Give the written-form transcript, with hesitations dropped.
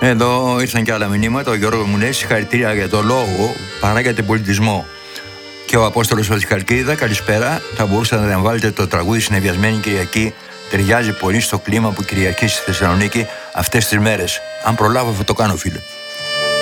Εδώ ήρθαν και άλλα μηνύματα. Ο Γιώργος μου λέει συγχαρητήρια για το λόγο παρά για τον πολιτισμό. Και ο Απόστολος από τη Χαλκίδα, καλησπέρα. Θα μπορούσατε να βάλετε το τραγούδι Συνεβιασμένη Κυριακή. Ταιριάζει πολύ στο κλίμα που κυριαρχεί στη Θεσσαλονίκη αυτές τις μέρες. Αν προλάβω θα το κάνω, φίλε.